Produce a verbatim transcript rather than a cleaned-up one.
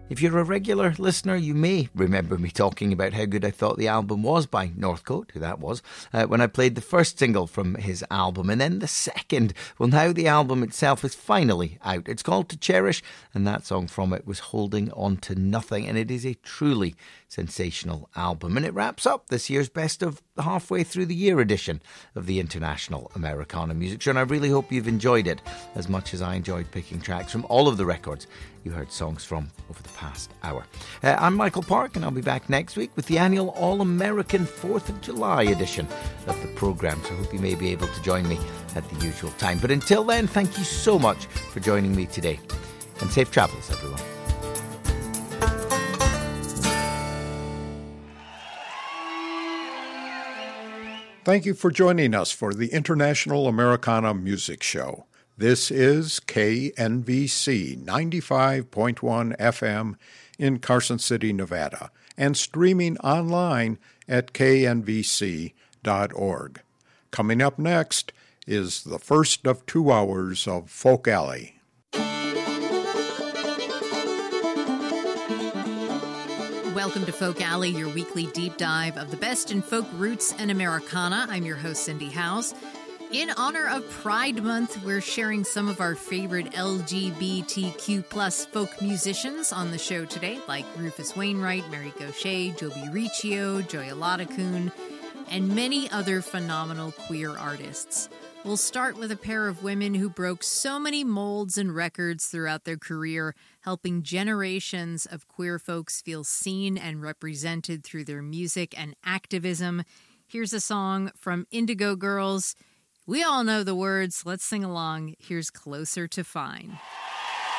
If you're a regular listener, you may remember me talking about how good I thought the album was by Northcote, who that was, uh, when I played the first single from his album, and then the second. Well, now the album itself is finally out. It's called To Cherish, and that song from it was Holding On To Nothing, and it is a truly sensational album. And it wraps up this year's Best of Halfway Through the Year edition of the International Americana Music Show, and I really hope you've enjoyed it as much as I enjoyed picking tracks from all of the records you heard songs from over the past hour. Uh, I'm Michael Park, and I'll be back next week with the annual All-American fourth of July edition of the programme, so I hope you may be able to join me at the usual time. But until then, thank you so much for joining me today, and safe travels, everyone. Thank you for joining us for the International Americana Music Show. This is K N V C ninety-five point one F M in Carson City, Nevada, and streaming online at K N V C dot org. Coming up next is the first of two hours of Folk Alley. Welcome to Folk Alley, your weekly deep dive of the best in folk roots and Americana. I'm your host, Cindy Howes. In honor of Pride Month, we're sharing some of our favorite L G B T Q plus folk musicians on the show today, like Rufus Wainwright, Mary Gauthier, Joby Riccio, Joya Ladakun, and many other phenomenal queer artists. We'll start with a pair of women who broke so many molds and records throughout their career, helping generations of queer folks feel seen and represented through their music and activism. Here's a song from Indigo Girls. We all know the words. Let's sing along. Here's Closer to Fine.